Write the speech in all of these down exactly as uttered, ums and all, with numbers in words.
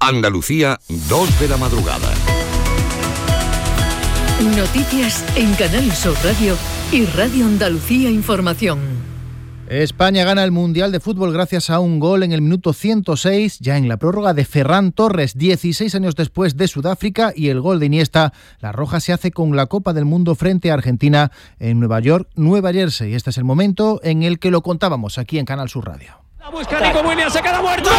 Andalucía, dos de la madrugada. Noticias en Canal Sur Radio y Radio Andalucía Información. España gana el Mundial de Fútbol gracias a un gol en el minuto ciento seis, ya en la prórroga, de Ferran Torres, dieciséis años después de Sudáfrica, y el gol de Iniesta. La Roja se hace con la Copa del Mundo frente a Argentina en Nueva York, Nueva Jersey. Este es el momento en el que lo contábamos aquí en Canal Sur Radio. La busca Nico Williams, se queda muerto.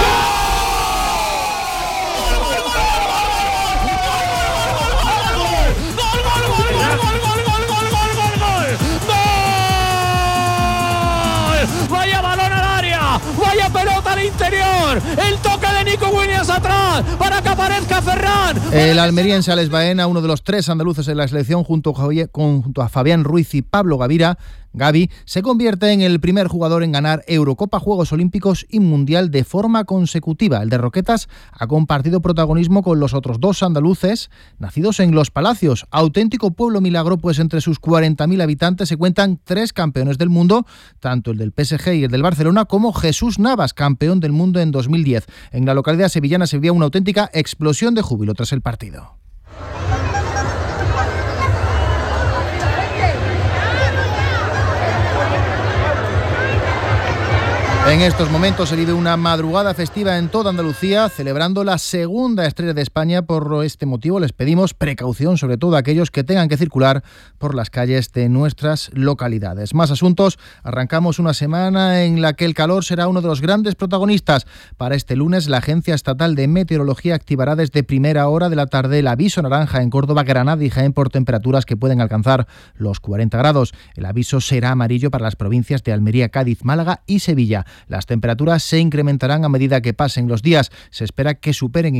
¡Vaya balón al área! ¡Vaya pelota al interior! ¡El toque de Nico Williams atrás para que aparezca Ferran! El almeriense Alex Baena, uno de los tres andaluces en la selección, junto a, Javier, junto a Fabián Ruiz y Pablo Gavira, Gavi, se convierte en el primer jugador en ganar Eurocopa, Juegos Olímpicos y Mundial de forma consecutiva. El de Roquetas ha compartido protagonismo con los otros dos andaluces nacidos en Los Palacios, auténtico pueblo milagro, pues entre sus cuarenta mil habitantes se cuentan tres campeones del mundo, tanto el del P S G y el del Barcelona, como Jesús Navas, campeón del mundo en dos mil diez. En la localidad sevillana se vivía una auténtica explosión de júbilo tras el partido. En estos momentos se vive una madrugada festiva en toda Andalucía, celebrando la segunda estrella de España. Por este motivo les pedimos precaución, sobre todo a aquellos que tengan que circular por las calles de nuestras localidades. Más asuntos. Arrancamos una semana en la que el calor será uno de los grandes protagonistas. Para este lunes, la Agencia Estatal de Meteorología activará desde primera hora de la tarde el aviso naranja en Córdoba, Granada y Jaén por temperaturas que pueden alcanzar los cuarenta grados. El aviso será amarillo para las provincias de Almería, Cádiz, Málaga y Sevilla. Las temperaturas se incrementarán a medida que pasen los días. Se espera que superen